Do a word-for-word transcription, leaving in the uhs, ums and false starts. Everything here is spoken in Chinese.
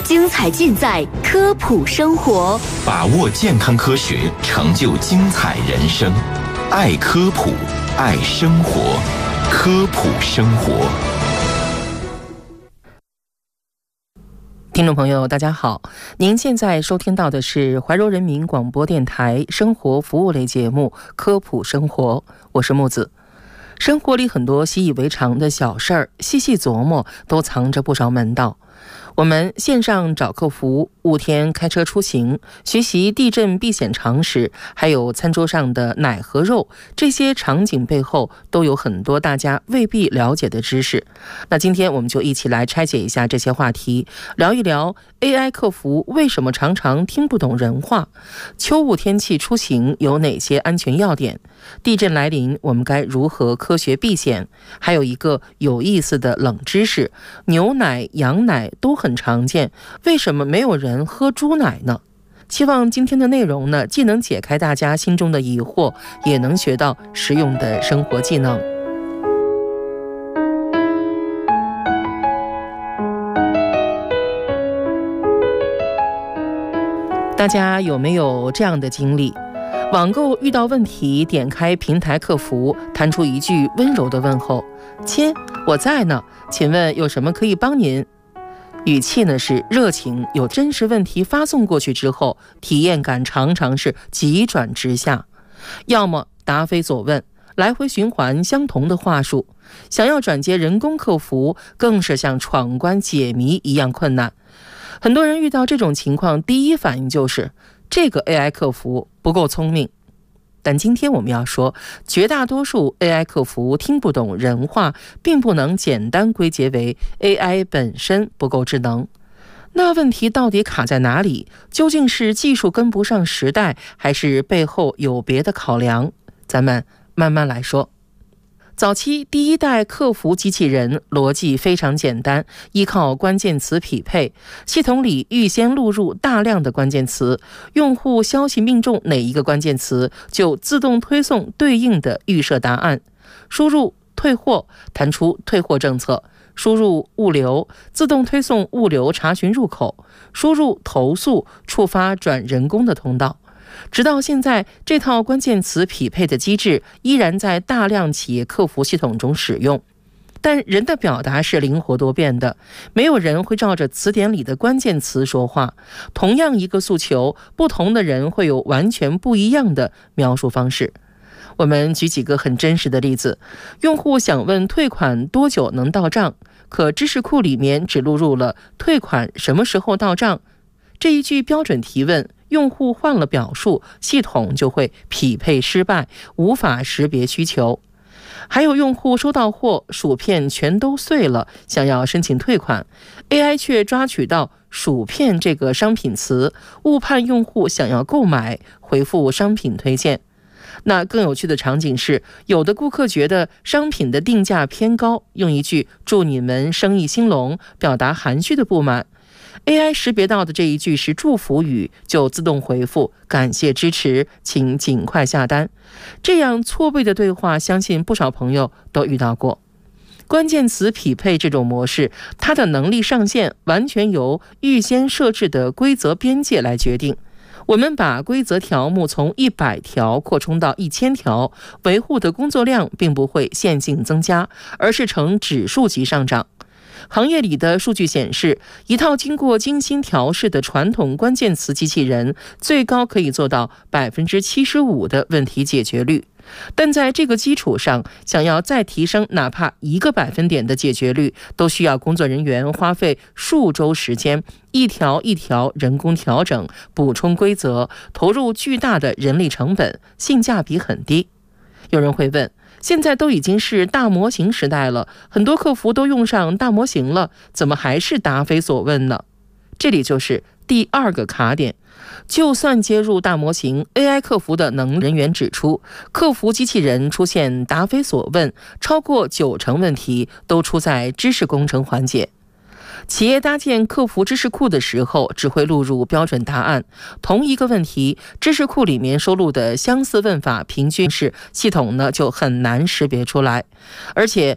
精彩尽在科普生活， 把握健康科学，成就精彩人生。爱科普，爱生活，科普生活。 听众朋友大家好，您现在收听到的是怀柔人民广播电台生活服务类节目《科普生活》，我是木子。生活里很多习以为常的小事儿，细细琢磨都藏着不少门道。我们线上找客服，雾天开车出行，学习地震避险常识，还有餐桌上的奶和肉，这些场景背后都有很多大家未必了解的知识。那今天我们就一起来拆解一下这些话题，聊一聊 A I 客服为什么常常听不懂人话，秋雾天气出行有哪些安全要点，地震来临我们该如何科学避险，还有一个有意思的冷知识，牛奶、羊奶都很常见，为什么没有人喝猪奶呢？希望今天的内容呢，既能解开大家心中的疑惑，也能学到实用的生活技能。大家有没有这样的经历？网购遇到问题，点开平台客服，弹出一句温柔的问候：“亲，我在呢，请问有什么可以帮您？”语气呢是热情，有真实问题发送过去之后，体验感常常是急转直下，要么答非所问，来回循环相同的话术，想要转接人工客服，更是像闯关解谜一样困难。很多人遇到这种情况，第一反应就是这个 A I 客服不够聪明。但今天我们要说，绝大多数 A I 客服听不懂人话，并不能简单归结为 A I 本身不够智能。那问题到底卡在哪里？究竟是技术跟不上时代，还是背后有别的考量？咱们慢慢来说。早期第一代客服机器人逻辑非常简单，依靠关键词匹配，系统里预先录入大量的关键词，用户消息命中哪一个关键词，就自动推送对应的预设答案。输入退货，弹出退货政策；输入物流，自动推送物流查询入口；输入投诉，触发转人工的通道。直到现在，这套关键词匹配的机制依然在大量企业客服系统中使用。但人的表达是灵活多变的，没有人会照着词典里的关键词说话。同样一个诉求，不同的人会有完全不一样的描述方式。我们举几个很真实的例子。用户想问退款多久能到账，可知识库里面只录入了退款什么时候到账。这一句标准提问，用户换了表述，系统就会匹配失败，无法识别需求。还有用户收到货，薯片全都碎了，想要申请退款， A I 却抓取到薯片这个商品词，误判用户想要购买，回复商品推荐。那更有趣的场景是，有的顾客觉得商品的定价偏高，用一句祝你们生意兴隆表达含蓄的不满，A I 识别到的这一句是祝福语，就自动回复感谢支持，请尽快下单。这样错位的对话，相信不少朋友都遇到过。关键词匹配这种模式，它的能力上限完全由预先设置的规则边界来决定。我们把规则条目从一百条扩充到一千条，维护的工作量并不会线性增加，而是呈指数级上涨。行业里的数据显示，一套经过精心调试的传统关键词机器人，最高可以做到 百分之七十五 的问题解决率。但在这个基础上，想要再提升哪怕一个百分点的解决率，都需要工作人员花费数周时间，一条一条人工调整、补充规则，投入巨大的人力成本，性价比很低。有人会问，现在都已经是大模型时代了，很多客服都用上大模型了，怎么还是答非所问呢？这里就是第二个卡点。就算接入大模型， A I 客服的能力人员指出，客服机器人出现答非所问，超过九成问题都出在知识工程环节。企业搭建客服知识库的时候，只会录入标准答案。同一个问题，知识库里面收录的相似问法平均是系统呢就很难识别出来。而且